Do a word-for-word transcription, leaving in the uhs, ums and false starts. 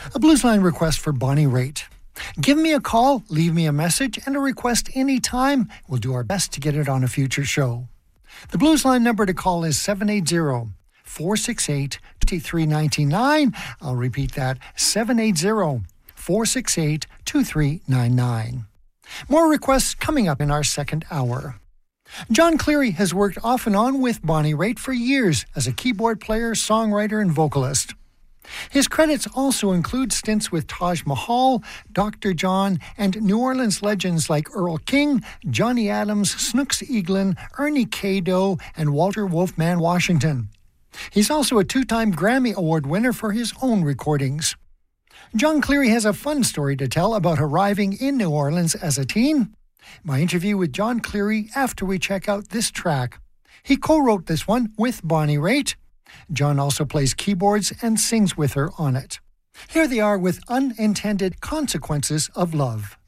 A Blues Line request for Bonnie Raitt. Give me a call, leave me a message, and a request anytime. We'll do our best to get it on a future show. The Blues Line number to call is seven eight zero, four six eight, two three nine nine. I'll repeat that, seven eight zero, four six eight, two three nine nine. More requests coming up in our second hour. John Cleary has worked off and on with Bonnie Raitt for years as a keyboard player, songwriter, and vocalist. His credits also include stints with Taj Mahal, Doctor John, and New Orleans legends like Earl King, Johnny Adams, Snooks Eaglin, Ernie Cado, and Walter Wolfman Washington. He's also a two-time Grammy Award winner for his own recordings. John Cleary has a fun story to tell about arriving in New Orleans as a teen. My interview with John Cleary after we check out this track. He co-wrote this one with Bonnie Raitt. John also plays keyboards and sings with her on it. Here they are with Unintended Consequences of Love.